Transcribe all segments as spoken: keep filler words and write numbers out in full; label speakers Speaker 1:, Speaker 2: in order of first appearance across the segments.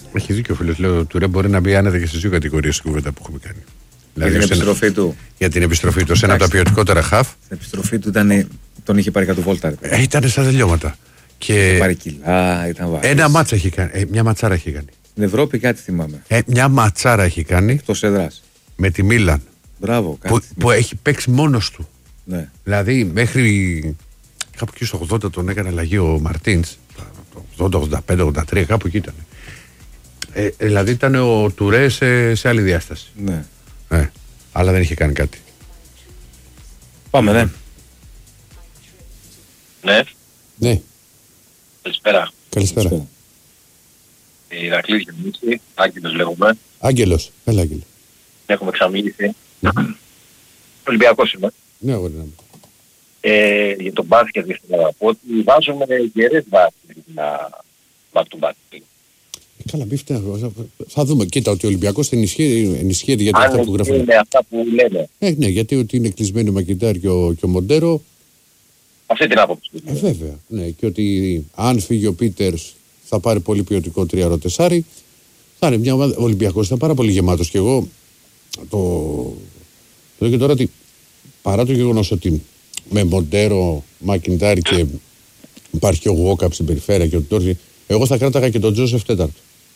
Speaker 1: Έχει δίκιο ο φίλος. Λέω ο Τουρέ μπορεί να μπει άνετα και στις δύο κατηγορίες στην κουβέντα που έχουμε κάνει.
Speaker 2: Για δηλαδή, την επιστροφή ένα... του.
Speaker 1: Για την επιστροφή του. Σε ένα από τα ποιοτικότερα χαφ.
Speaker 2: Στην επιστροφή του ήταν. Τον είχε πάρει κάτω βόλτα.
Speaker 1: Ε, ήταν στα τελειώματα. Και...
Speaker 2: Είχε πάρει κιλά, ήταν βαρύς.
Speaker 1: Ένα μάτσα έχει κάνει. Ε, μια ματσάρα έχει κάνει.
Speaker 2: Στην Ευρώπη κάτι θυμάμαι.
Speaker 1: Ε, μια ματσάρα έχει κάνει.
Speaker 2: Εκτός έδρας.
Speaker 1: Με τη Μίλαν.
Speaker 2: Μπράβο, κάτι
Speaker 1: που, που έχει παίξει μόνος του.
Speaker 2: Ναι.
Speaker 1: Δηλαδή μέχρι. Κάπου εκεί στο ογδόντα τον έκανε αλλαγή ο Μαρτίνς. ογδόντα, ογδόντα πέντε, ογδόντα τρία, κάπου εκεί ήταν. Ε, δηλαδή ήταν ο Τουρέ σε, σε άλλη διάσταση.
Speaker 2: Ναι.
Speaker 1: Ε, αλλά δεν είχε κάνει κάτι.
Speaker 2: Πάμε, ναι.
Speaker 3: Ναι.
Speaker 1: Ναι.
Speaker 3: Καλησπέρα.
Speaker 1: Καλησπέρα.
Speaker 3: Η Ηρακλής Γεννήση, Άγγελος λέγομαι.
Speaker 1: Άγγελος, έλα Άγγελο.
Speaker 3: Έχουμε εξαμίλησει. Ολυμπιακός είμαι.
Speaker 1: Ναι, αγόρι να μου.
Speaker 3: Ε, για τον μπάσκετ και στην Ελλάδα. Ότι βάζουμε γερές βάσεις για back to back.
Speaker 1: Καλά, μη φταίω. Θα δούμε. Κοίτα, ότι ο Ολυμπιακός ενισχύεται γιατί αυτά που γράφουν.
Speaker 3: Είναι αυτά που λένε.
Speaker 1: Ε, ναι, γιατί ότι είναι κλεισμένοι ο Μακιντάρ και ο, και ο Μοντέρο.
Speaker 3: Αυτή την άποψη.
Speaker 1: Ε, βέβαια. Ναι, και ότι αν φύγει ο Πίτερς θα πάρει πολύ ποιοτικό τριάρο τεσάρι. Θα είναι μια ομάδα. Ο Ολυμπιακός ήταν πάρα πολύ γεμάτος. Και εγώ το. Το λέω και τώρα ότι παρά το γεγονός ότι με Μοντέρο, Μακιντάρ και υπάρχει και ο Γουόκαπ στην περιφέρεια και ο Τόρζι, εγώ θα κράταγα και τον Τζόσεφ τέταρτο.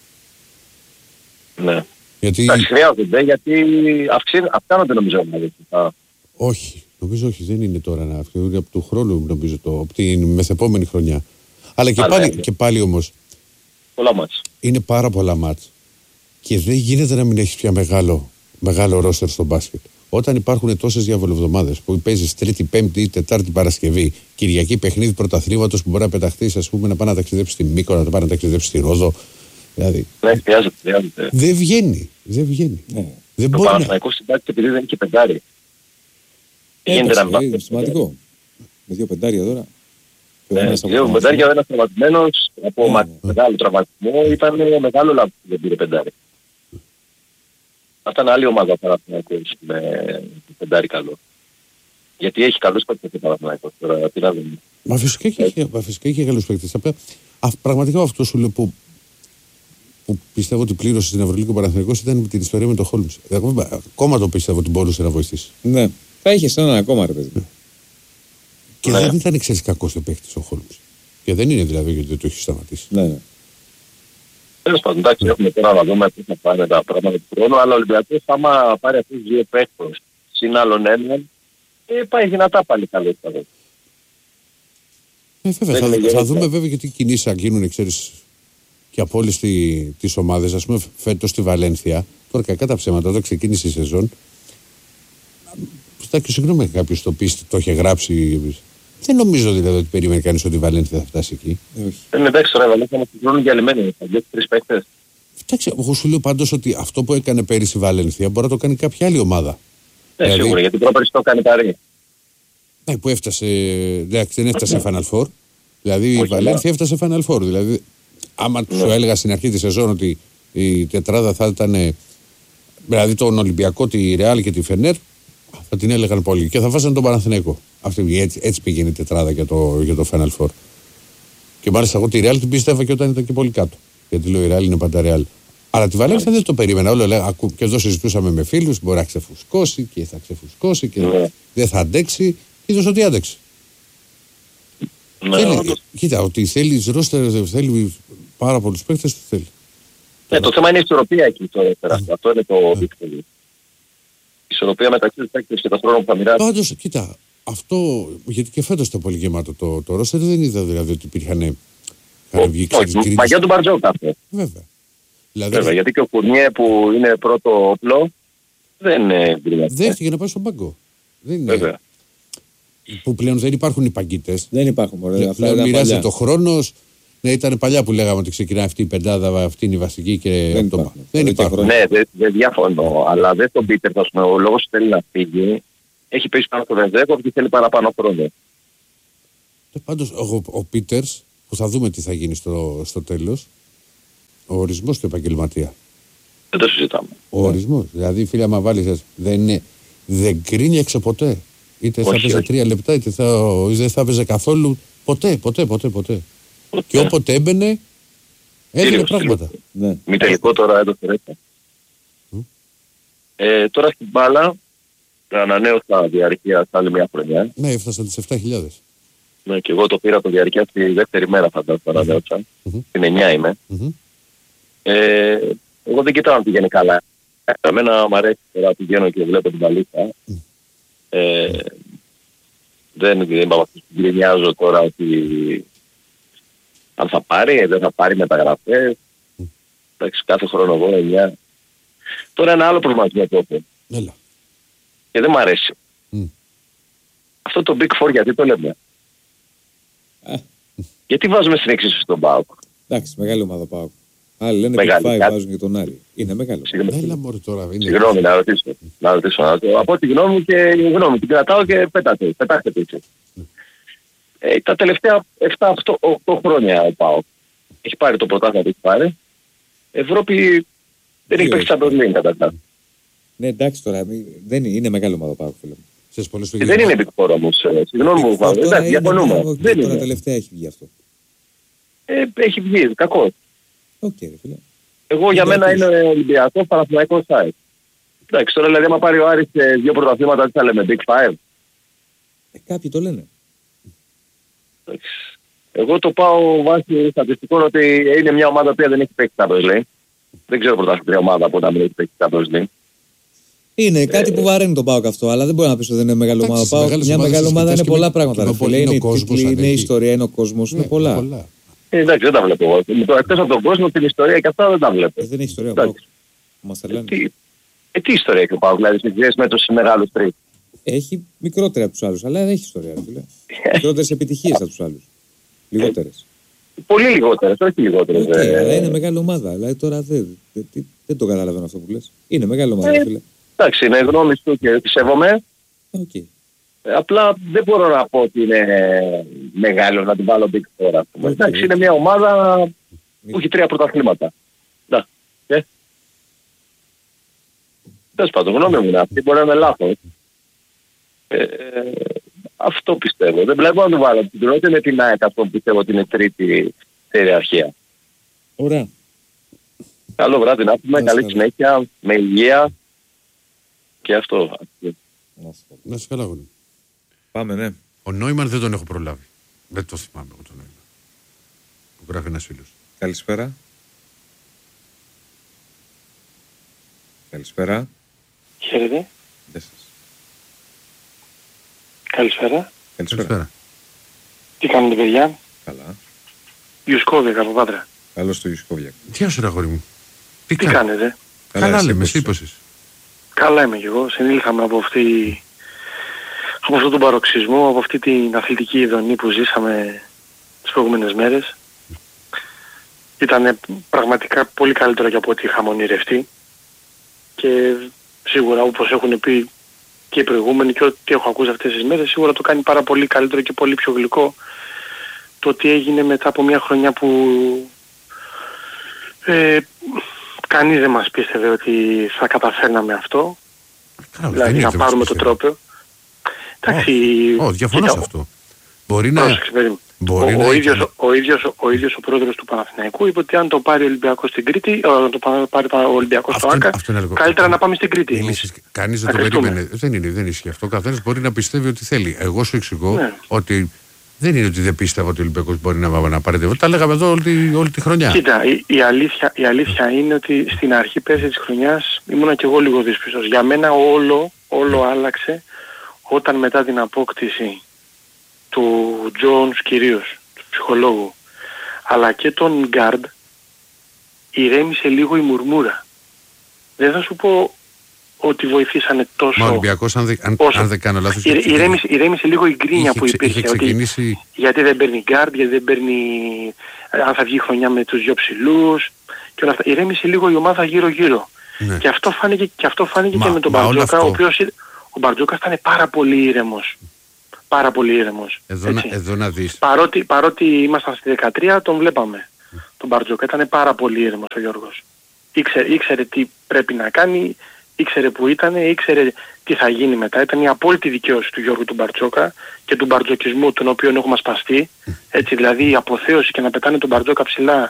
Speaker 3: Ναι.
Speaker 1: Γιατί...
Speaker 3: Εντάξει, χρειάζονται, γιατί αυξάνονται νομίζω.
Speaker 1: Όχι, νομίζω όχι, δεν είναι τώρα να αυξάνονται από του χρόνου, νομίζω, το, από την μεθεπόμενη χρονιά. Αλλά και, Αλλά, πάλι, και πάλι όμως,
Speaker 3: πολλά μάτς.
Speaker 1: Είναι πάρα πολλά μάτς και δεν γίνεται να μην έχεις πια μεγάλο, μεγάλο ρόστερ στο μπάσκετ. Όταν υπάρχουν τόσες διαβολοβδομάδες που παίζεις Τρίτη, Πέμπτη ή Τετάρτη Παρασκευή, Κυριακή παιχνίδι πρωταθλήματος που μπορεί να πεταχτείς, ας πούμε, να πάει να ταξιδέψει στη Μύκο, να πάει να ταξιδέψει στη Ρόδο. Δηλαδή.
Speaker 3: Ναι, χρειάζεται, χρειάζεται.
Speaker 1: Δεν βγαίνει. Δεν βγαίνει.
Speaker 3: Ναι.
Speaker 1: Δεν
Speaker 3: το Παναθηναϊκό να... συμπάτησε επειδή δεν είναι και πεντάρι.
Speaker 2: Γίνεται να είναι σημαντικό. Με δύο πεντάρια τώρα.
Speaker 3: Ναι, δύο πεντάρια, ένας τραυματισμένος από ναι, μεγάλο τραυματισμό, ήταν μεγάλο λάθος που δεν πήρε πεντάρι. Αυτά είναι άλλη ομάδα Παναθηναϊκός με πεντάρι καλό. Γιατί έχει καλούς παίκτες ο Παναθηναϊκός τώρα, τι να δούμε.
Speaker 1: Μα φυσικά έχει καλούς παίκτες. Πραγματικά αυτό σου λέω που, που πιστεύω ότι πλήρωσε στην Ευρωλίγα ο Παναθηναϊκός ήταν με την ιστορία με τον Χόλμς. Ακόμα το πιστεύω ότι μπορούσε να βοηθήσει.
Speaker 2: Ναι, θα είχε έναν ακόμα ρε παιδί.
Speaker 1: Ναι. Και ναι. δεν ήταν εξαιρετικά κακός ο παίκτης ο Χόλμς. Και δεν είναι δηλαδή γιατί δεν το έχει σταματήσει.
Speaker 2: Ναι, ναι.
Speaker 3: Τέλος πάντων, εντάξει, έχουμε τώρα να δούμε τι θα πάνε τα πράγματα του χρόνου, αλλά ο Ολυμπιακός άμα πάρει αυτούς τους δύο παίκτες συν άλλον έναν, ε, πάει δυνατά πάλι καλό.
Speaker 1: Ε, βέβαια, θα, θα, θα δούμε βέβαια γιατί κινήσεις θα γίνουν, ξέρεις, και από όλες τις ομάδες. Ας πούμε φέτος στη Βαλένθια, τώρα κακά τα ψέματα, όταν ξεκίνησε η σεζόν, στάκει συγγνώμη κάποιος το πει, το είχε γράψει. Δεν νομίζω δηλαδή ότι περίμενε κανείς ότι η Βαλένθια θα φτάσει εκεί.
Speaker 3: Δεν εντάξει τώρα, η Βαλένθια μας χρόνο για λιμένη, θα βγει τρεις παίκτες.
Speaker 1: Εντάξει, εγώ σου λέω πάντως ότι αυτό που έκανε πέρυσι η Βαλένθια μπορεί να το κάνει κάποια άλλη ομάδα.
Speaker 3: Ναι, δηλαδή, σίγουρα, γιατί πρόπερσι το κάνει παρή.
Speaker 1: Ναι, που έφτασε, εντάξει, δεν έφτασε Final Four. Δηλαδή η Βαλένθια έφτασε Final Four. Δηλαδή, άμα ναι. σου έλεγα στην αρχή της σεζόν ότι η τετράδα θα ήταν, δηλαδή τον Ολυμπιακό, τη Ρεάλ και τη Φενέρ, θα την έλεγαν πολύ και θα βάζανε τον Παναθηναϊκό. Αυτή, έτσι, έτσι πήγαινε η τετράδα για το, για το Final Four. Και μάλιστα εγώ τη Ρεάλ την πίστευα και όταν ήταν και πολύ κάτω. Γιατί λέω η Ρεάλ είναι πάντα Ρεάλ. Αλλά τη Βαλένθια δεν το περίμενα. Όλο λέγα, ακού, και εδώ συζητούσαμε με φίλους, μπορεί να ξεφουσκώσει και θα ξεφουσκώσει και ναι. δεν θα αντέξει. Είδος ότι άντεξε.
Speaker 3: Ναι,
Speaker 1: θέλει,
Speaker 3: ναι.
Speaker 1: Κοίτα, ότι θέλει ρόστερ, θέλει πάρα πολλούς παίκτες, το θέλει.
Speaker 3: Ναι, το θέμα είναι η ισορροπία εκεί τώρα. Mm. Αυτό είναι το mm. δύσκολο. Η ισορροπία μεταξύ του παίκτες και των χρόνων που θα μοιράζει.
Speaker 1: Πάντως, κοίτα, αυτό, γιατί και φέτος ήταν πολύ γεμάτο το, το ρόστερ, δεν είδα δηλαδή ότι υπήρχαν.
Speaker 3: Όχι, μαγιά του Μπαρτζόκα αυτό.
Speaker 1: Βέβαια.
Speaker 3: Δηλαδή, Βέβαια, γιατί και ο Φουρνιέ που είναι πρώτο όπλο δεν είναι μπριλιαντέ.
Speaker 1: Δεν έφυγε να πάει στον πάγκο. Δεν είναι.
Speaker 3: Βέβαια.
Speaker 1: Που πλέον δεν υπάρχουν οι παγκίτες.
Speaker 2: Δεν υπάρχουν.
Speaker 1: Πλέον μοιράζεται το χρόνος. Ναι, ήταν παλιά που λέγαμε ότι ξεκινάει αυτή η πεντάδα, αυτή είναι η βασική και
Speaker 2: δεν
Speaker 1: το...
Speaker 2: υπάρχουν.
Speaker 1: Δεν υπάρχουν.
Speaker 3: Ναι, δεν δε διαφωνώ. Αλλά δεν τον Πίτερ, ας πούμε, ο λόγος που θέλει να φύγει έχει πέσει πάνω στο Βενζέκοφ και θέλει παραπάνω χρόνο.
Speaker 1: Ε, πάντως ο, ο Πίτερς, που θα δούμε τι θα γίνει στο, στο τέλος, ο ορισμός του επαγγελματία.
Speaker 3: Δεν το συζητάμε.
Speaker 1: Ο yeah. ορισμός. Δηλαδή, φίλε, άμα βάλεις, δεν, δεν κρίνιαξε ποτέ. Είτε όχι, θα παίζει τρία λεπτά, είτε θα, δεν θα παίζει καθόλου. Ποτέ, ποτέ, ποτέ, ποτέ. ποτέ. Και όποτε έμπαινε, Έγινε πράγματα.
Speaker 2: Ναι.
Speaker 3: Μη τελικό τώρα έδωσε ρέτα. Ε, τώρα στην μπάλα ανανέωσα διαρκεία άλλη μια χρονιά.
Speaker 1: Ναι, έφτασαν τις επτά χιλιάδες.
Speaker 3: Ναι, και εγώ το πήρα το διαρκεία στη δεύτερη μέρα φαντάζομαι το ανανέωσα.
Speaker 1: Mm-hmm.
Speaker 3: Στην εννιά είμαι.
Speaker 1: Mm-hmm.
Speaker 3: Ε, εγώ δεν κοιτάω αν πηγαίνει καλά. Εμένα μου αρέσει τώρα που πηγαίνω και βλέπω την παλίτσα. Mm. Ε, δεν γκρινιάζω τώρα ότι αν θα πάρει, δεν θα πάρει μεταγραφές. Mm. Εντάξει, κάθε χρόνο εγώ εννιά. Τώρα ένα άλλο προβληματισμό που έχω.
Speaker 1: Έλα.
Speaker 3: Και δεν μ' αρέσει.
Speaker 1: Mm.
Speaker 3: Αυτό το Big Four γιατί το λέμε.
Speaker 2: Α.
Speaker 3: Γιατί βάζουμε στην εξίσωση στον ΠΑΟΚ.
Speaker 2: Εντάξει, μεγάλη ομάδα ΠΑΟΚ. Άλλοι λένε
Speaker 3: μεγάλη,
Speaker 2: Big Five,
Speaker 3: κάτι...
Speaker 2: βάζουν και τον Άρη. Είναι μεγάλο.
Speaker 1: Έλα μωρέ τώρα. Είναι...
Speaker 3: Συγγνώμη να ρωτήσω. Να ρωτήσω. Να ρωτήσω. Από τη γνώμη μου και γνώμη την κρατάω και πετάτε. Πετάξτε πίσω. Mm. Ε, τα τελευταία επτά οκτώ χρόνια ο ΠΑΟΚ έχει πάρει το πρωτάθλημα που έχει πάρει. Ευρώπη δεν έχει παίξει Champions League καταρχάς.
Speaker 2: Ναι, εντάξει τώρα, δεν είναι, είναι μεγάλη ομάδα ΠΑΟΚ, φίλε μου.
Speaker 3: Και δεν είναι Big Four όμως. Συγγνώμη μου, εντάξει, διαφωνούμε.
Speaker 2: Δεν τώρα τελευταία έχει βγει αυτό.
Speaker 3: Ε, έχει βγει, κακό.
Speaker 2: Οκ, okay, φίλε.
Speaker 3: Εγώ για μένα είναι Ολυμπιακός Παναθηναϊκός site. Εντάξει, τώρα δηλαδή άμα πάρει ο Άρης δύο πρωταθλήματα, τι θα λέμε, Big Five.
Speaker 2: Ε, κάποιοι το λένε.
Speaker 3: Εντάξει. Εγώ το πάω βάσει στατιστικών ότι είναι μια ομάδα που δεν έχει παίξει Champions League. Δεν ξέρω πρωταθλητρία ομάδα που να μην έχει παίξει Champions League.
Speaker 2: Είναι ε, κάτι που βαραίνει τον ΠΑΟΚ αυτό, αλλά δεν μπορεί να πει ότι δεν είναι μεγάλη ομάδα ΠΑΟΚ. Μια μεγάλη ομάδα είναι πολλά πράγματα. Είναι, είναι, τίτλοι, είναι η ιστορία, είναι ο κόσμος, είναι πολλά.
Speaker 3: Ε, εντάξει, δεν τα βλέπω εγώ. Εκτός από τον κόσμο, την ιστορία και αυτά δεν τα βλέπω.
Speaker 2: Ε, δεν έχει ιστορία ο ΠΑΟΚ. Μας τα λένε.
Speaker 3: Τι, ε, τι ιστορία έχει ο ΠΑΟΚ, δηλαδή σε σχέση με τους μεγάλους τρεις.
Speaker 2: Έχει μικρότερη από τους άλλους, αλλά δεν έχει ιστορία. Μικρότερες επιτυχίες από τους άλλους. Λιγότερες.
Speaker 3: Πολύ λιγότερες, όχι λιγότερες.
Speaker 2: Okay, ε, αλλά είναι μεγάλη ομάδα. Δηλαδή τώρα δεν, δεν, δεν, δεν το καταλαβαίνω αυτό που λες. Είναι μεγάλη ομάδα, ε, φίλε.
Speaker 3: Εντάξει, είναι γνώμη του και τη σέβομαι.
Speaker 2: Okay.
Speaker 3: Ε, απλά δεν μπορώ να πω ότι είναι μεγάλο να την βάλω Big Four. Okay, εντάξει, okay. Είναι μια ομάδα που έχει τρία πρωταθλήματα. Να. Ε. Τέλος πάντων, γνώμη μου είναι αυτή, μπορεί να είναι λάθος. Ε, αυτό πιστεύω. Δεν βλέπω να το βάλω. Την πρώτη με την ΑΕΚ αυτό που πιστεύω ότι είναι τρίτη σε ιεραρχία.
Speaker 2: Ωραία.
Speaker 3: Καλό βράδυ να πούμε, καλή συνέχεια, με υγεία και αυτό.
Speaker 1: Να σε καλά γονεί.
Speaker 2: Πάμε, ναι.
Speaker 1: Ο Νόιμαν δεν τον έχω προλάβει. Δεν το θυμάμαι εγώ τον Νόιμαν. Που γράφει ένας φίλος.
Speaker 2: Καλησπέρα. Καλησπέρα.
Speaker 4: Χαίρετε.
Speaker 2: Γεια σας.
Speaker 4: Καλησπέρα.
Speaker 1: Καλησπέρα.
Speaker 4: Τι κάνετε παιδιά?
Speaker 2: Καλά.
Speaker 4: Ιουσκόβιακ από Πάτρα.
Speaker 2: Καλώς το Ιουσκόβιακ.
Speaker 1: Τι άσου ρε αγόρι μου.
Speaker 4: Τι, Τι κάνετε?
Speaker 1: Καλά, Καλά λέμε, εσύ πώς είσαι?
Speaker 4: Καλά είμαι κι εγώ. Συνήλθαμε από αυτή... από αυτόν τον παροξισμό, από αυτή την αθλητική ειδονή που ζήσαμε τις προηγούμενες μέρες. Ήταν πραγματικά πολύ καλύτερο και από ό,τι είχαμε ονειρευτεί. Και σίγουρα όπως έχουν πει και οι προηγούμενοι και ό,τι έχω ακούσει αυτές τις μέρες, σίγουρα το κάνει πάρα πολύ καλύτερο και πολύ πιο γλυκό το ότι έγινε μετά από μια χρονιά που ε, κανείς δεν μας πίστευε ότι θα καταφέρναμε αυτό.
Speaker 1: Καλά,
Speaker 4: δηλαδή να πάρουμε το τρόπαιο. Εντάξει...
Speaker 1: Όχι, διαφωνώ σε αυτό. Μπορεί να...
Speaker 4: Πρόσεξε,
Speaker 1: Μπορεί
Speaker 4: ο,
Speaker 1: να
Speaker 4: ο, ίδιος, ο, ίδιος, ο ίδιος ο πρόεδρος του Παναθηναϊκού είπε ότι αν το πάρει ο Ολυμπιακός στην Κρήτη, αν το πάρει ο Ολυμπιακός στο Άκα, καλύτερα να πάμε στην Κρήτη.
Speaker 1: Κανείς δεν το περίμενε. Δεν είναι, δεν ισχύει αυτό. Καθένας μπορεί να πιστεύει ότι θέλει. Εγώ σου εξηγώ ναι. ότι δεν είναι ότι δεν πίστευα ότι ο Ολυμπιακός μπορεί να, να πάρει. Τα λέγαμε εδώ όλη, όλη τη χρονιά.
Speaker 4: Κοίτα, η, η, αλήθεια, η αλήθεια είναι ότι στην αρχή πέρσι της χρονιάς ήμουνα και εγώ λίγο δύσπιστος. Για μένα όλο, όλο ναι. άλλαξε όταν μετά την απόκτηση του Jones κυρίως, του ψυχολόγου, αλλά και τον Guard, ηρέμησε λίγο η μουρμούρα. Δεν θα σου πω ότι βοηθήσανε τόσο...
Speaker 1: Μα ο Ολυμπιακός, αν, δε, αν, αν δεν κάνω λάθος...
Speaker 4: Ηρε, ηρέμησε, ηρέμησε λίγο η γκρίνια που υπήρχε.
Speaker 1: Ξεκινήσει...
Speaker 4: Ότι, γιατί δεν παίρνει Guard, γιατί δεν παίρνει... αν θα βγει χρονιά με τους δυο ψηλούς και όλα αυτά. Ηρέμησε λίγο η ομάδα γύρω-γύρω. Ναι. Και αυτό φάνηκε, και, αυτό φάνηκε μα, και με τον Μπαρτζόκα, ο οποίος... Ο Μπαρτζόκας ήταν πάρα πολύ ήρεμος. Πάρα πολύ ήρεμος.
Speaker 1: Εδώ, να, εδώ να δεις.
Speaker 4: Παρότι, παρότι ήμασταν στη δεκατρία τον βλέπαμε. Mm. Τον Μπαρτζόκα ήταν πάρα πολύ ήρεμος ο Γιώργος. Ήξερε, ήξερε τι πρέπει να κάνει, ήξερε που ήταν, ήξερε τι θα γίνει μετά. Ήταν η απόλυτη δικαίωση του Γιώργου του Μπαρτζόκα και του μπαρτζοκισμού τον οποίο έχουμε σπαστεί. Mm. Έτσι δηλαδή η αποθέωση και να πετάνε τον Μπαρτζόκα ψηλά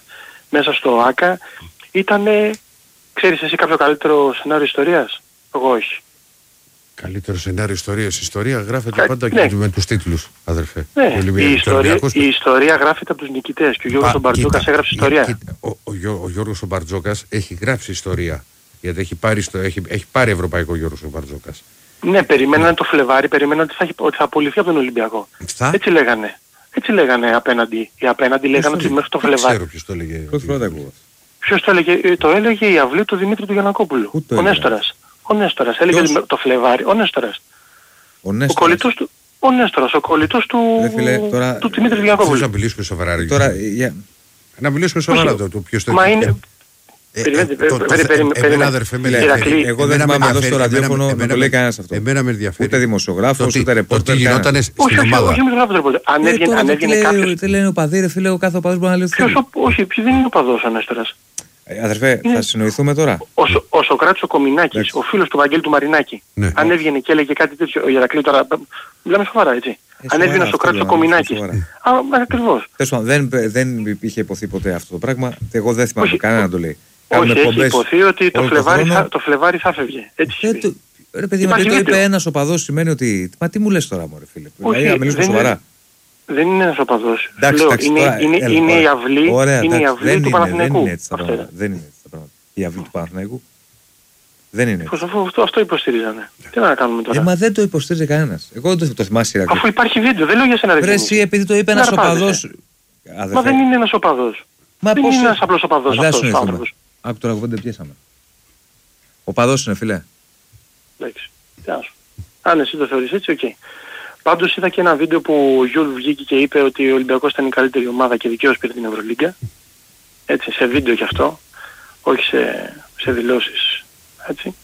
Speaker 4: μέσα στο ΆΚΑ ήταν, ξέρεις εσύ κάποιο καλύτερο σενάριο ιστορίας? Εγώ όχι.
Speaker 1: Καλύτερο σενάριο ιστορίας. Η ιστορία γράφεται Κα... πάντα ναι. και με τους τίτλους, αδερφέ.
Speaker 4: Ναι, η ιστορία, η ιστορία γράφεται από τους νικητές και ο Γιώργος Μπαρτζόκας έγραψε ιστορία. Κοίτα,
Speaker 1: ο, ο, ο, ο Γιώργος Μπαρτζόκας έχει γράψει ιστορία. Γιατί έχει πάρει, στο, έχει, έχει πάρει ευρωπαϊκό Γιώργος Μπαρτζόκας.
Speaker 4: Ναι, περιμένανε ναι. το Φλεβάρι, περιμένανε ότι θα, ότι θα απολυθεί από τον Ολυμπιακό.
Speaker 1: Θα?
Speaker 4: Έτσι λέγανε. Έτσι λέγανε απέναντι. Οι απέναντι λέγανε ότι μέχρι το Φλεβάρι.
Speaker 1: Δεν ξέρω ποιος το έλεγε.
Speaker 4: Ποιος το έλεγε? Το έλεγε η αυλή του Δημήτρη του Γιαννακόπουλου. Ο Νέστορας. Ο Νέστορας. Έλεγε ποιος? Το Φλεβάρι. Ο Νέστορας.
Speaker 2: Ο, ο
Speaker 4: κολλητός του. Ο Νέστορας. Ο κολλητός του,
Speaker 2: φίλε, τώρα...
Speaker 4: του Δημήτρη του Γιαννακόπουλου.
Speaker 1: Να μιλήσουμε σοβαρά.
Speaker 2: Τώρα, για...
Speaker 1: Να μιλήσουμε σοβαρά το ποιος το
Speaker 4: Μα είναι...
Speaker 2: Εγώ δεν θυμάμαι εδώ στο ραδιόφωνο να το λέει κανένας αυτό.
Speaker 1: Εμένα με ενδιαφέρει.
Speaker 2: Ούτε δημοσιογράφος, ούτε ρεπόρτερ.
Speaker 1: Τι γινόταν στην ομάδα.
Speaker 4: Όχι δημοσιογράφος ρεπόρτερ. Αν έβγαινε κάποιος...
Speaker 2: Τι λένε ο παδί ρε φίλε, ο κάθε οπαδός μπορεί να λέει.
Speaker 4: Όχι, ποιος δεν είναι ο παδός ο Νέστορας.
Speaker 2: Αδερφέ, θα συνοηθούμε τώρα.
Speaker 4: Ο Σοκράτης ο Κομινάκης, ο φίλος του Βαγγέλη του Μαρινάκη, αν έβγαινε και έλεγε κάτι τέτοιο, ο Ηρακλή τώρα, μιλάμε σοβαρά έτσι. Αν έβγαινε ο Σοκράτης ο Κομινάκης. Ακριβώς.
Speaker 2: Δεν είχε υποθεί ποτέ αυτό το πράγμα. Εγώ δεν θυμάμαι κανένα να το λέει.
Speaker 4: Όχι, έχει υποθεί ότι το Φλεβάρι θα, το Φλεβάρι θα φεύγε. Έτσι ε, το,
Speaker 2: ρε παιδί, μα το είπε ένας οπαδός σημαίνει ότι... Μα τι μου λες τώρα μωρέ φίλε.
Speaker 4: Όχι,
Speaker 2: δηλαδή, να μιλήσουμε
Speaker 4: δεν
Speaker 2: σοβαρά.
Speaker 4: Είναι, δεν είναι ένας οπαδός.
Speaker 2: Εντάξει,
Speaker 4: Λέω,
Speaker 2: εντάξει,
Speaker 4: είναι,
Speaker 2: τώρα,
Speaker 4: είναι,
Speaker 2: έλα,
Speaker 4: είναι
Speaker 2: ωραία.
Speaker 4: η αυλή,
Speaker 2: ωραία,
Speaker 4: είναι η αυλή του Παναθηναϊκού.
Speaker 2: Δεν είναι έτσι τα πράγματα. Δεν είναι έτσι τα πράγματα. Η αυλή του Παναθηναϊκού. Δεν είναι έτσι.
Speaker 4: Αυτό, αυτό υποστηρίζανε. Τι να κάνουμε τώρα.
Speaker 2: Ε, μα δεν το υποστηρίζει κανένας. Εγώ δεν το θυμάσαι Ηρακλή.
Speaker 4: Αφού υπάρχει βίντεο, δεν λέω για σένα.
Speaker 2: Βρε εσύ επειδή το είπε ένας οπαδός.
Speaker 4: Μα δεν είναι ένας οπαδός. Δεν είναι ένας απλός οπαδός αυτός ο άνθρωπος.
Speaker 2: Άκου τώρα εγώ δεν πιέσαμε. Ο παδός είναι φίλε.
Speaker 4: Εντάξει. Αν εσύ το θεωρείς έτσι, οκ. Okay. Πάντως είδα και ένα βίντεο που ο Γιούλ βγήκε και είπε ότι ο Ολυμπιακός ήταν η καλύτερη ομάδα και δικαίως πήρε την Ευρωλίγκα. Έτσι, σε βίντεο κι αυτό. Όχι σε, σε δηλώσεις. Έτσι.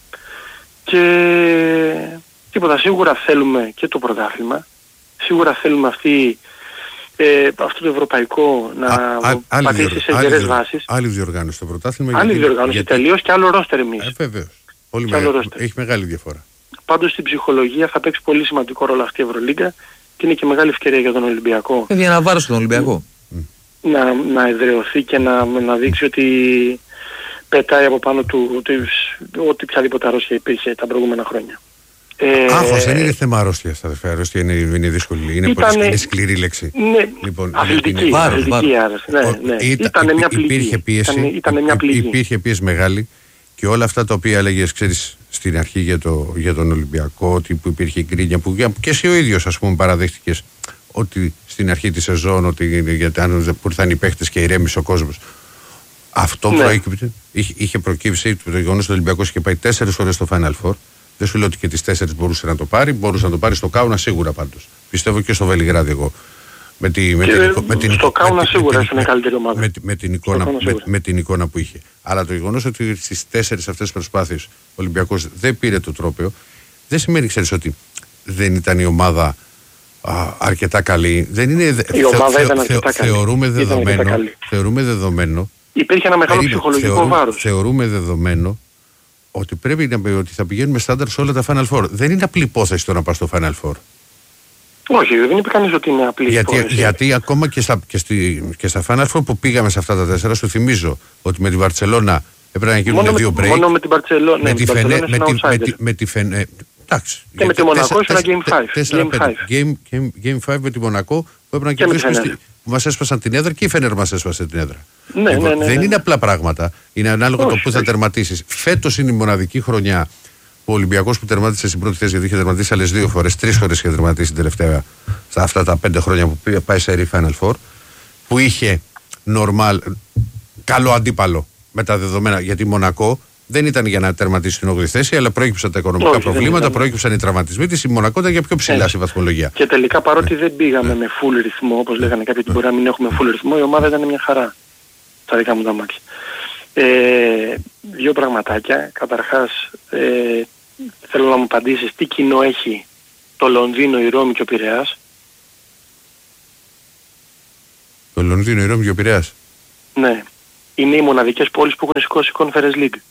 Speaker 4: Και τίποτα, σίγουρα θέλουμε και το πρωτάθλημα. Σίγουρα θέλουμε αυτή... Ε, αυτό το ευρωπαϊκό να α, α, πατήσει σε γερές βάσεις.
Speaker 1: Άλλη διοργάνωση το πρωτάθλημα.
Speaker 4: Άλλη διοργάνωση γιατί... τελείως και άλλο ρόστερ εμείς.
Speaker 1: Ε, βεβαίως. Πολύ μεγάλη, έχει μεγάλη διαφορά.
Speaker 4: Πάντως στην ψυχολογία θα παίξει πολύ σημαντικό ρόλο αυτή η Ευρωλίγκα και είναι και μεγάλη ευκαιρία για τον Ολυμπιακό.
Speaker 2: Για να βάρος τον Ολυμπιακό.
Speaker 4: Να, να εδραιωθεί και να, να δείξει ότι πετάει από πάνω του ότι, ότι οποιαδήποτε αρρώστια υπήρχε τα προηγούμενα χρόνια.
Speaker 1: Ε, Άγχος δεν είναι θέμα αρρώστιας, αδερφέ. Αρρώστια είναι, είναι δύσκολη. Είναι, ήτανε, πολύ, είναι σκληρή λέξη.
Speaker 4: Ναι,
Speaker 1: λοιπόν,
Speaker 4: αθλητική. Είναι, αθλητική άρρωση. Ναι, ναι.
Speaker 1: Ήταν, ήταν μια πληγή. Υπήρχε πίεση, ήταν, ήταν μια πληγή. Υπήρχε πίεση μεγάλη και όλα αυτά τα οποία έλεγες, ξέρεις, στην αρχή για, το, για τον Ολυμπιακό, ότι που υπήρχε η γκρίνια, που και εσύ ο ίδιος ας πούμε παραδέχτηκες ότι στην αρχή της σεζόν, ότι γιατί αν ήρθαν οι παίχτες και ηρέμησε ο κόσμος. Αυτό ναι. προέκυψε, είχε, είχε προκύψει το γεγονός ότι ο Ολυμπιακός είχε πάει τέσσερις φορές στο Final Four. Δεν σου λέω ότι και τις τέσσερις μπορούσε να το πάρει, μπορούσε να το πάρει στο Κάουνα σίγουρα πάντως. Πιστεύω και στο Βελιγράδι εγώ. Με, τη, με, την, με την,
Speaker 4: στο Κάουνα σίγουρα είναι καλύτερη ομάδα.
Speaker 1: Με, με, την εικόνα, με, με την εικόνα που είχε. Αλλά το γεγονός ότι στις τέσσερις αυτές προσπάθειες ο Ολυμπιακός δεν πήρε το τρόπαιο, δεν σημαίνει, ξέρεις, ότι δεν ήταν η ομάδα α, αρκετά καλή. Δεν είναι,
Speaker 4: η θε, ομάδα θε, ήταν αρκετά καλή.
Speaker 1: Θεωρούμε δεδομένο, θεωρούμε δεδομένο.
Speaker 4: Υπήρχε ένα μεγάλο περίμενε, ψυχολογικό
Speaker 1: θεωρούμε,
Speaker 4: βάρος.
Speaker 1: Θεωρούμε δεδομένο ότι πρέπει να ότι θα πηγαίνουμε στάνταρ σε όλα τα Final Four. Δεν είναι απλή υπόθεση το να πας στο Final Four.
Speaker 4: Όχι, δεν είπε κανείς ότι είναι απλή
Speaker 1: γιατί,
Speaker 4: υπόθεση.
Speaker 1: Γιατί ακόμα και στα, και, στη, και στα Final Four που πήγαμε σε αυτά τα τέσσερα, σου θυμίζω ότι με τη Βαρτσελώνα έπρεπε να γίνουν δύο break.
Speaker 4: Μόνο με την Βαρτσελώνα.
Speaker 1: Με τη Φενέ. Με τη, με τη, με τη Φενέ. Εντάξει.
Speaker 4: Και με τη Μονακό ήσουν Game πέντε.
Speaker 1: Game πέντε με τη Μονακό που έπρεπε να κερδίσουμε. Που μας έσπασαν την έδρα και η Φενέρ μας έσπασε την έδρα.
Speaker 4: Ναι, λοιπόν, ναι, ναι,
Speaker 1: δεν
Speaker 4: ναι.
Speaker 1: είναι απλά πράγματα. Είναι ανάλογα το πού θα τερματίσεις. Φέτος είναι η μοναδική χρονιά που ο Ολυμπιακός που τερμάτισε στην πρώτη θέση, γιατί είχε τερματίσει άλλες δύο φορές, τρεις φορές είχε τερματίσει την τελευταία, στα αυτά τα πέντε χρόνια που πάει σε Final Four, που είχε normal, καλό αντίπαλο με τα δεδομένα, γιατί η Μονακό δεν ήταν για να τερματίσει την όγδοη θέση, αλλά προέκυψαν τα οικονομικά Όχι, προβλήματα, προέκυψαν οι τραυματισμοί της. Η Μονακό ήταν για πιο ψηλά στη βαθμολογία.
Speaker 4: Και τελικά παρότι δεν πήγαμε με full ρυθμό, όπως λέγανε κάποιοι ότι μπορεί να μην έχουμε full ρυθμό, η ομάδα ήταν μια χαρά. Τα δικά μου τα μάτια. Ε, δύο πραγματάκια. Καταρχάς, ε, θέλω να μου απαντήσεις τι κοινό έχει το Λονδίνο, η Ρώμη και ο Πειραιάς.
Speaker 1: Το Λονδίνο, η Ρώμη και ο Πειραιάς.
Speaker 4: Ναι. Είναι οι μοναδικές πόλεις που έχουν σηκώσει Conference League.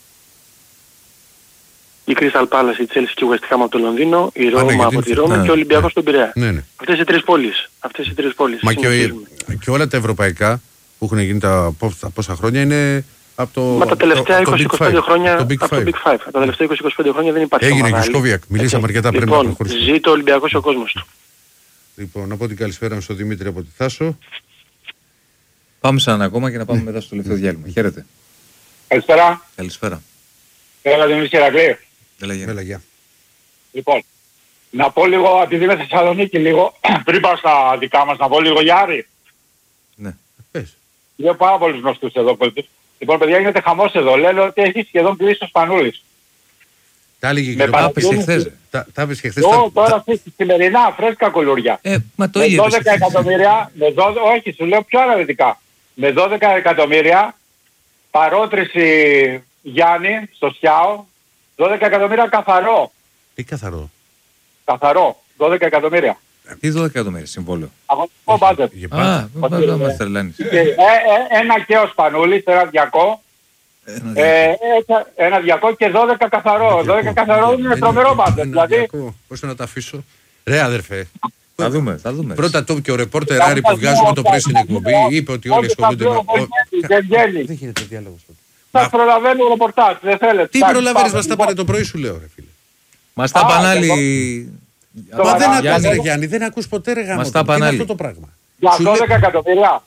Speaker 4: Η Crystal Palace, η Chelsea και η West Ham από το Λονδίνο, η Ρώμα ναι, από τη Ρώμη ναι, και ο Ολυμπιακός ναι, στον Πειραιά.
Speaker 1: Ναι, ναι.
Speaker 4: Αυτές οι τρεις πόλεις. Αυτές οι τρεις πόλεις.
Speaker 1: Μα και, ο, και όλα τα ευρωπαϊκά που έχουν γίνει τα, τα πόσα χρόνια είναι από το.
Speaker 4: Μα τα τελευταία είκοσι με είκοσι πέντε χρόνια
Speaker 1: από το Big Five.
Speaker 4: Τα τελευταία είκοσι με είκοσι πέντε χρόνια δεν υπάρχει.
Speaker 1: Έγινε και Σκόβιακ. Μιλήσαμε αρκετά πριν.
Speaker 4: Λοιπόν, ζει το Ολυμπιακός ο κόσμος του.
Speaker 1: Λοιπόν, να πω την καλησπέρα μου στον Δημήτρη από τη Θάσο.
Speaker 2: Πάμε σε ένα ακόμα και να πάμε μετά στο τελευταίο διάλειμμα. Χαίρετε.
Speaker 5: Καλησπέρα.
Speaker 2: Καλησπέρα.
Speaker 5: Έλα Δημήτρη Ηρακλή.
Speaker 2: Έλα, γεια.
Speaker 5: Λοιπόν, να πω λίγο, επειδή είμαι Θεσσαλονίκη λίγο, πριν πάω στα δικά μας, να πω λίγο για Άρη.
Speaker 2: Ναι.
Speaker 1: Πες.
Speaker 5: Λέω πάρα πολλούς γνωστούς εδώ. Λοιπόν, παιδιά, γίνεται χαμός εδώ. Λένε ότι έχει σχεδόν κλείσει ο Σπανούλης.
Speaker 1: Τα έλεγε
Speaker 5: και
Speaker 2: τα πες και χθες.
Speaker 1: Τα πες και χθες.
Speaker 5: Ω, τώρα σημερινά, φρέσκα κουλούρια.
Speaker 2: Ε, μα το
Speaker 5: με
Speaker 2: ίδιο.
Speaker 5: δώδεκα εκατομμύρια, με δώδεκα, όχι, σου λέω πιο αναλυτικά. Με δώδεκα εκατομμύρια, παρότριση Γιάννη στο Σιάο, δώδεκα εκατομμύρια καθαρό.
Speaker 1: Τι καθαρό.
Speaker 5: Καθαρό, δώδεκα εκατομμύρια.
Speaker 2: Τι δώδεκα εκατομμύρια συμβόλαιο.
Speaker 5: Αγωνιστικό μπάτζετ.
Speaker 2: Α, δεν μας τρελάνεις.
Speaker 5: Ένα και ο Σπανούλης, ένα διακό. Ε, ένα διακό και δώδεκα καθαρό. δώδεκα καθαρό είναι τρομερό μπάτζετ. Δηλαδή.
Speaker 1: Πώς να τα αφήσω. Ρε αδερφέ.
Speaker 2: Θα δούμε, θα δούμε.
Speaker 1: Πρώτα το και ο ρεπόρτερ Άρη που βγάζουμε το πρωί στην εκπομπή είπε ότι όλοι ασχολούνται με.
Speaker 5: Δεν βγαίνει.
Speaker 1: Δεν γίνεται διάλογος.
Speaker 5: Σας προλαβαίνει ο ρεπορτάζ, δεν θέλετε.
Speaker 1: Τι προλαβαίνεις, μας τα πάνε το πρωί σου λέω ρε φίλε.
Speaker 2: Μας τα πάνε άλλοι.
Speaker 1: Μα δεν ακούς ρε Γιάννη, δεν ακούς ποτέ ρε γάμο.
Speaker 2: Μας τα πάνε άλλοι.
Speaker 1: Αυτό το πράγμα.
Speaker 5: Για δώδεκα εκατομμύρια.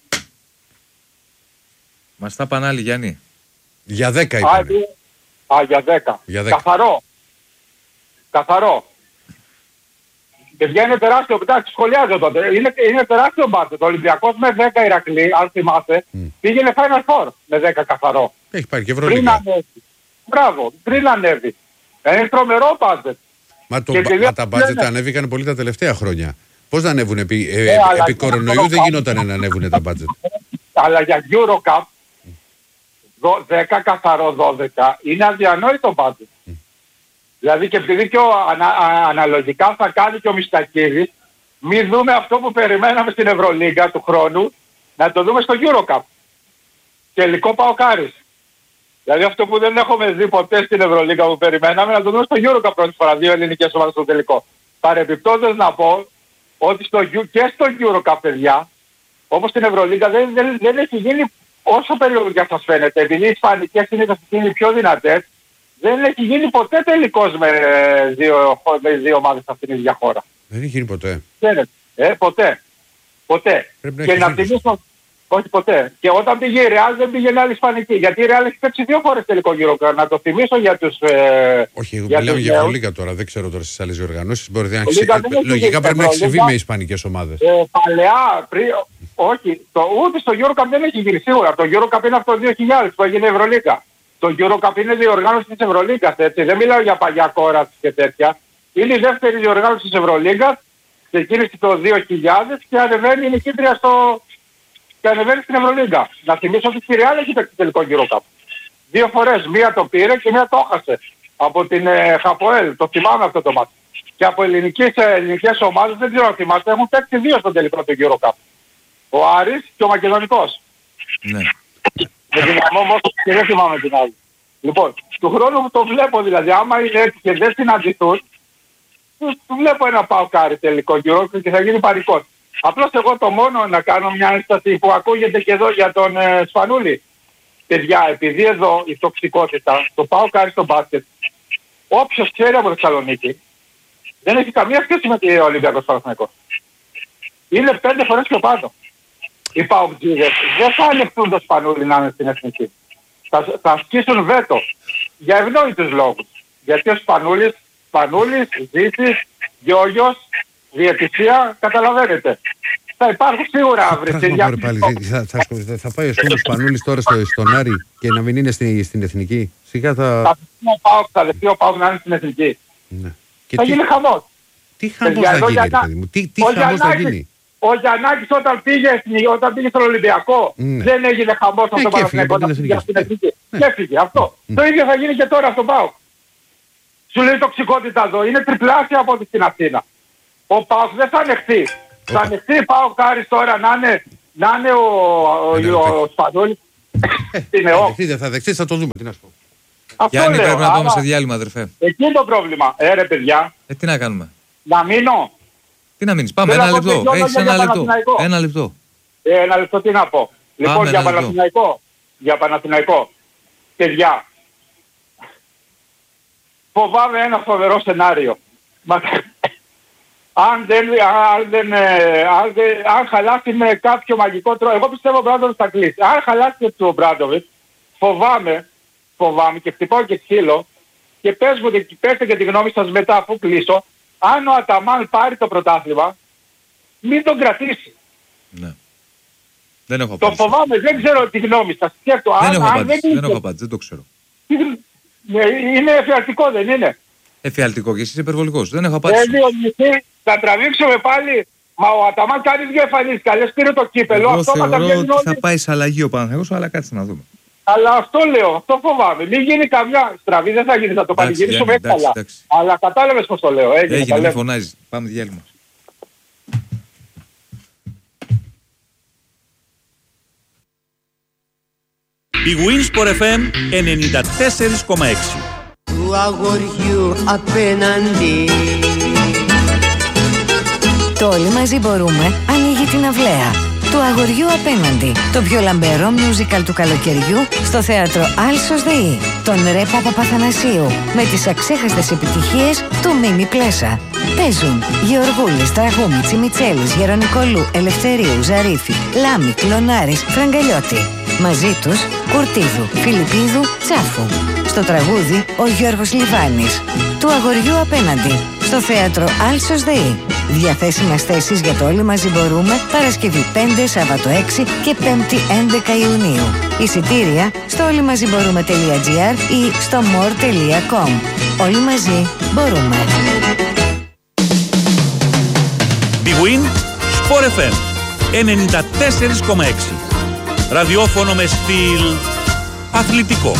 Speaker 2: Μας τα πάνε άλλοι Γιάννη.
Speaker 1: Για δέκα είπανε.
Speaker 5: Α, για δέκα. Καθαρό. Καθαρό. Και βγαίνει τεράστιο, εντάξει, σχολιάζω τότε. Είναι, είναι τεράστιο μπάτζετ. Ο Ολυμπιακός με δέκα Ηρακλή, αν θυμάστε, mm. πήγαινε Final Four με δέκα καθαρό.
Speaker 1: Έχει πάρει και Ευρωλίγκα.
Speaker 5: Πριν ανέβει. Μπράβο, πριν ανέβει. Είναι τρομερό μπάτζετ.
Speaker 1: Μα, το, μα τα μπάτζετ λένε... ανέβηκαν πολύ τα τελευταία χρόνια. Πώς να ανέβουν επί, ε, ε, επί κορονοϊού δεν γινόταν να ανέβουν τα μπάτζετ.
Speaker 5: Αλλά για EuroCup δέκα καθαρό δώδεκα είναι αδιανόητο μπάτζετ. Mm. Δηλαδή και επειδή και ο, ανα, α, αναλογικά θα κάνει και ο Μιστακίδης, μη δούμε αυτό που περιμέναμε στην Ευρωλίγκα του χρόνου, να το δούμε στο EuroCup. Τελικό Παοκάρης. Δηλαδή αυτό που δεν έχουμε δει ποτέ στην Ευρωλίγκα που περιμέναμε, να το δούμε στο EuroCup πρώτη φορά, δύο ελληνικές ομάδες στο τελικό. Παρεμπιπτόντως να πω ότι στο, και στο EuroCup, παιδιά, όπως στην Ευρωλίγκα δεν, δεν, δεν έχει γίνει όσο περιοδικά σας φαίνεται, επειδή οι Ισπανικές συνήθως είναι πιο δυνατές, δεν έχει γίνει ποτέ τελικός με δύο, με δύο ομάδες από την ίδια χώρα.
Speaker 1: Δεν έχει γίνει ποτέ.
Speaker 5: Ε, ποτέ. Ποτέ.
Speaker 1: Πρέπει
Speaker 5: και
Speaker 1: να,
Speaker 5: να θυμίσω, όχι ποτέ. Και όταν πήγε η Real δεν πήγαινε άλλη Ισπανική. Γιατί η Real έχει παίξει δύο φορές τελικό γύρο. Να το θυμίσω για τους... Ε,
Speaker 1: όχι, εγώ μιλάω για Ευρωλίγκα τώρα. Δεν ξέρω τώρα στις άλλες διοργανώσεις. Μπορείτε να ξε... Λογικά πρέπει να έχει συμβεί με Ισπανικές ομάδες.
Speaker 5: Ε, παλαιά, πριν... όχι. Το, ούτε στο EuroCup δεν έχει γίνει σίγουρα. Το EuroCup είναι από το δύο χιλιάδες που έγινε η Ευρωλίγκα. Το EuroCup είναι διοργάνωση της Ευρωλίγκας, έτσι. Δεν μιλάω για παλιά κόρα και τέτοια. Είναι η δεύτερη διοργάνωση της Ευρωλίγκας. Ξεκίνησε το δύο χιλιάδες και ανεβαίνει η νικήτρια στο... και ανεβαίνει στην Ευρωλίγκα. Να θυμίσω ότι η Real έχει παίξει τελικό EuroCup. Δύο φορές. Μία το πήρε και μία το έχασε. Από την ε, Χαποέλ. Το θυμάμαι αυτό το μάτι. Και από ελληνικές, ε, ελληνικές ομάδες, δεν ξέρω αν θυμάστε, έχουν παίξει δύο στο τελικό του EuroCup. Ο Άρης και ο Μακεδονικός.
Speaker 2: Ναι.
Speaker 5: Με δυναμό όμως και δεν θυμάμαι την άλλη. Λοιπόν, του χρόνου που το βλέπω δηλαδή, άμα είναι έτσι και δεν συναντηθούν, του βλέπω ένα Παοκάρι τελικό γύρο και θα γίνει παρικός. Απλώς εγώ το μόνο να κάνω μια ένσταση που ακούγεται και εδώ για τον ε, Σπανούλη. Παιδιά, επειδή εδώ η τοξικότητα, το Παοκάρι στο μπάσκετ, όποιος ξέρει από Θεσσαλονίκη, δεν έχει καμία σχέση με τον Ολυμπιακό Παναθηναϊκό. Είναι πέντε φορές πιο πάνω. Οι Παοκτζίδες δεν θα ανεχτούν το Σπανούλη να είναι στην εθνική. Θα, θα ασκήσουν βέτο. Για ευνόητους λόγους. Γιατί ο Σπανούλης, Σπανούλης, Ζήσης, Γιώργιος, διαιτησία, καταλαβαίνετε. Θα υπάρχουν σίγουρα αύριο.
Speaker 1: Θα, θα, θα, θα πάει ο Σπανούλης τώρα στο, στον Άρη και να μην είναι στην, στην εθνική. Σιγά θα...
Speaker 5: Θα, θα δεχτεί ο Πάοκ να είναι στην εθνική.
Speaker 1: Ναι.
Speaker 5: Θα τι... γίνει χαμός.
Speaker 1: Τι χαμός θα γίνει, ρε παιδί μου. Τι, τι χαμός θα γίνει.
Speaker 5: Ο Γιαννάκης όταν πήγε, όταν πήγε στον Ολυμπιακό, ναι, δεν έγινε χαμός από τον Παναθηναϊκό να πήγε στην εθνική. Και έφυγε αυτό. Mm. Το ίδιο θα γίνει και τώρα στον ΠΑΟΚ. Σου λέει τοξικότητα εδώ, είναι τριπλάσια από ό,τι στην Αθήνα. Ο ΠΑΟΚ δεν θα ανεχθεί. Okay. Θα ανεχθεί η ΠΑΟΚ Άρης τώρα να είναι, να είναι ο, ο, ο Σπανούλης.
Speaker 1: Δεν θα δεχτείς, θα το δούμε. Τι να σου πω.
Speaker 2: Γιάννη, πρέπει να πάμε σε διάλειμμα, αδερφέ.
Speaker 5: Εκεί το πρόβλημα. Ε, ρε παιδιά.
Speaker 2: Ε, τι να κάνουμε.
Speaker 5: Να μείνω.
Speaker 2: Τι να μείνεις, πάμε, ένα λεπτό. Έχεις ένα λεπτό. Ένα λεπτό.
Speaker 5: Ε, ένα λεπτό, τι να πω. Λοιπόν, για Παναθηναϊκό, για Παναθηναϊκό, παιδιά, φοβάμαι ένα φοβερό σενάριο. Μα, αν, δεν, αν, δεν, αν, δεν, αν χαλάσει με κάποιο μαγικό τρόπο, εγώ πιστεύω ο Μπράντοβιτς θα κλείσει. Αν χαλάσει το Μπράντοβιτς, φοβάμαι, φοβάμαι και χτυπάω και ξύλο και πες μου, πέστε και τη γνώμη σας μετά αφού κλείσω, αν ο Αταμάν πάρει το πρωτάθλημα, μην τον κρατήσει.
Speaker 6: Ναι. Δεν έχω
Speaker 5: το
Speaker 6: απάντηση.
Speaker 5: φοβάμαι, δεν ξέρω τη γνώμη σας.
Speaker 6: Δεν,
Speaker 5: αν,
Speaker 6: έχω
Speaker 5: αν
Speaker 6: απάντηση,
Speaker 5: δεν,
Speaker 6: δεν έχω απάντηση, δεν το ξέρω.
Speaker 5: Είναι εφιαλτικό, δεν είναι?
Speaker 6: Εφιαλτικό και εσύ είσαι υπερβολικός. Δεν έχω απάντηση.
Speaker 5: Δεν θα τραβήξουμε πάλι. Μα ο Αταμάν κάνει δύο εμφανίσεις καλές, πήρε το κύπελο.
Speaker 6: Εγώ
Speaker 5: αυτό
Speaker 6: θεωρώ ότι
Speaker 5: όλοι...
Speaker 6: θα πάει σε αλλαγή ο Παναθηναϊκός, αλλά κάτσε να δούμε.
Speaker 5: Αλλά αυτό λέω, αυτό φοβάμαι. Μην γίνει καμιά στραβή, δεν θα γίνει, θα το πανηγυρίσουμε έτσι καλά. Αλλά κατάλαβες πώς το λέω. Έγινε,
Speaker 6: Έγινε, μην φωνάζεις. Πάμε διάλειμμα.
Speaker 7: Η Winsport εφ εμ ενενήντα τέσσερα κόμμα έξι.
Speaker 8: Του αγοριού απέναντι.
Speaker 9: Το Όλοι μαζί μπορούμε ανοίγει την αυλαία. Του αγοριού απέναντι. Το πιο λαμπερό musical του καλοκαιριού στο θέατρο Άλσος ΔΕΗ. Τον Ρε Παπαπαθανασίου με τις αξέχαστες επιτυχίες του Μίμη Πλέσα. Παίζουν Γεωργούλης, Τραγούμη, Τσιμιτσέλης, Γερονικολού, Ελευθερίου, Ζαρίφη, Λάμη, Κλωνάρης, Φραγκαλιώτη. Μαζί τους Κουρτίδου, Φιλιππίδου, Τσάφου. Στο τραγούδι ο Γιώργος Λιβάνης. Του αγοριού απέναντι. Στο θέατρο Άλσος ΔΕΗ. Διαθέσιμες θέσεις για το Όλοι μαζί μπορούμε Παρασκευή πέντε, Σάββατο έξι και Πέμπτη έντεκα Ιουνίου. Εισιτήρια στο όλοιμαζιμπορούμε.gr ή στο more τελεία com. Όλοι μαζί μπορούμε.
Speaker 7: Big Win Sport εφ εμ ενενήντα τέσσερα κόμμα έξι. Ραδιόφωνο με στυλ αθλητικό.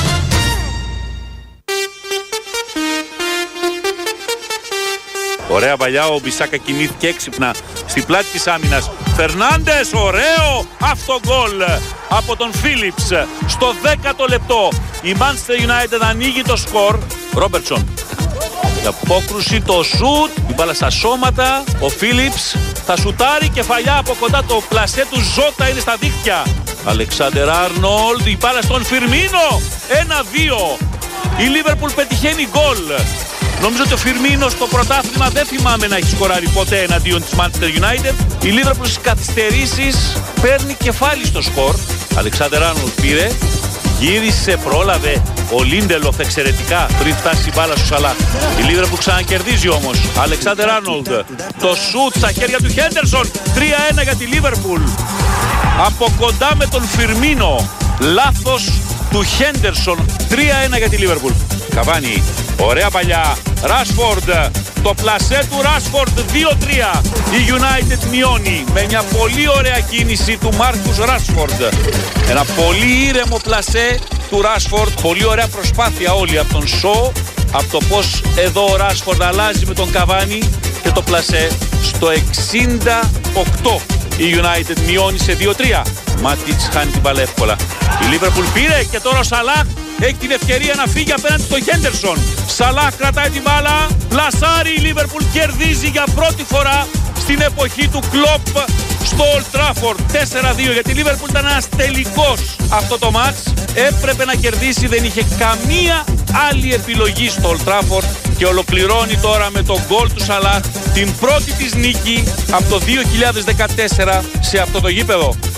Speaker 7: Ωραία παλιά, ο Μπισάκα κινήθηκε έξυπνα στην πλάτη της άμυνας. Φερνάντες, ωραίο αυτογκόλ από τον Φίλιπς στο δέκατο λεπτό. Η Manchester United ανοίγει το σκορ. Ρόμπερτσον, η απόκρουση, το σουτ, η μπάλα στα σώματα. Ο Φίλιπς θα σουτάρει, κεφαλιά από κοντά, το πλασέ του Ζώτα είναι στα δίχτυα. Αλεξάντερ Άρνολντ, η μπάλα στον Φιρμίνο. ένα δύο. Η Λίβερπουλ πετυχαίνει γκολ. Νομίζω ότι ο Φιρμίνο στο πρωτάθλημα δεν θυμάμαι να έχει σκοράρει ποτέ εναντίον της Manchester United. Η Liverpool στις καθυστερήσεις παίρνει κεφάλι στο σκορ. Αλεξάντερ Άρνολντ πήρε, γύρισε, πρόλαβε ο Λίντελοφ εξαιρετικά πριν φτάσει η μπάλα στο Σαλάχ. Η Liverpool ξανακερδίζει όμως. Αλεξάντερ Άρνολντ, το σουτ στα χέρια του Χέντερσον. τρία ένα για τη Liverpool. Από κοντά με τον Φιρμίνο. Λάθος του Χέντερσον. τρία ένα για τη Liverpool. Καβάνι, ωραία παλιά. Ράσφορντ, το πλασέ του Ράσφορντ δύο τρία. Η United μειώνει με μια πολύ ωραία κίνηση του Μάρκους Ράσφορντ. Ένα πολύ ήρεμο πλασέ του Ράσφορντ. Πολύ ωραία προσπάθεια όλοι από τον Σο. Από το πως εδώ ο Ράσφορντ αλλάζει με τον Καβάνι και το πλασέ στο εξήντα οκτώ. Η United μειώνει σε δύο τρία. Μάτιτς χάνει την μπάλα εύκολα. Η Liverpool πήρε και τώρα ο Σαλάχ έχει την ευκαιρία να φύγει απέναντι στον Χέντερσον. Σαλάχ κρατάει την μπάλα. Πλασάρει, η Liverpool κερδίζει για πρώτη φορά στην εποχή του Κλοπ στο Old Trafford. τέσσερα δύο, γιατί η Liverpool ήταν ένας τελικός αυτό το μάτς. Έπρεπε να κερδίσει, δεν είχε καμία άλλη επιλογή στο Old Trafford και ολοκληρώνει τώρα με τον γκολ του Σαλάχ την πρώτη της νίκη από το δύο χιλιάδες δεκατέσσερα σε αυτό το γήπεδο.